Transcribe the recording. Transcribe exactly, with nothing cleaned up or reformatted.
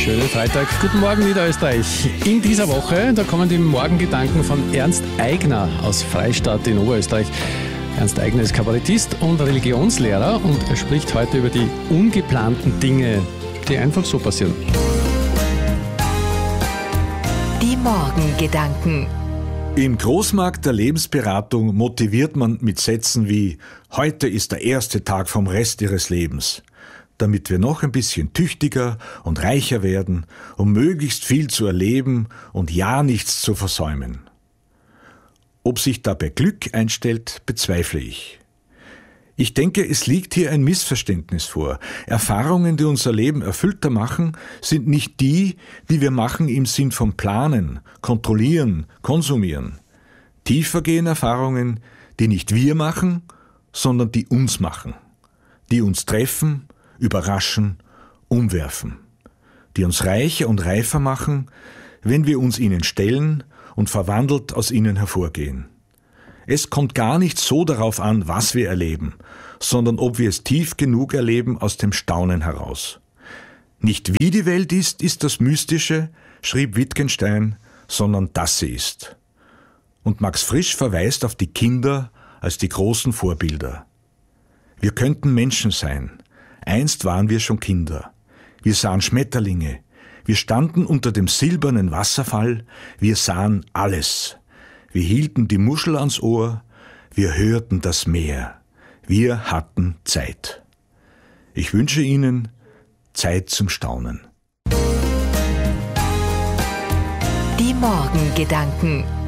Schönen Freitag. Guten Morgen, Niederösterreich. In dieser Woche, da kommen die Morgengedanken von Ernst Aigner aus Freistadt in Oberösterreich. Ernst Aigner ist Kabarettist und Religionslehrer und er spricht heute über die ungeplanten Dinge, die einfach so passieren. Die Morgengedanken. Im Großmarkt der Lebensberatung motiviert man mit Sätzen wie „Heute ist der erste Tag vom Rest Ihres Lebens", damit wir noch ein bisschen tüchtiger und reicher werden, um möglichst viel zu erleben und ja nichts zu versäumen. Ob sich dabei Glück einstellt, bezweifle ich. Ich denke, es liegt hier ein Missverständnis vor. Erfahrungen, die unser Leben erfüllter machen, sind nicht die, die wir machen im Sinn von planen, kontrollieren, konsumieren. Tiefer gehen Erfahrungen, die nicht wir machen, sondern die uns machen, die uns treffen, überraschen, umwerfen, die uns reicher und reifer machen, wenn wir uns ihnen stellen und verwandelt aus ihnen hervorgehen. Es kommt gar nicht so darauf an, was wir erleben, sondern ob wir es tief genug erleben aus dem Staunen heraus. Nicht wie die Welt ist, ist das Mystische, schrieb Wittgenstein, sondern dass sie ist. Und Max Frisch verweist auf die Kinder als die großen Vorbilder. Wir könnten Menschen sein. Einst waren wir schon Kinder. Wir sahen Schmetterlinge. Wir standen unter dem silbernen Wasserfall. Wir sahen alles. Wir hielten die Muschel ans Ohr, wir hörten das Meer, wir hatten Zeit. Ich wünsche Ihnen Zeit zum Staunen. Die Morgengedanken.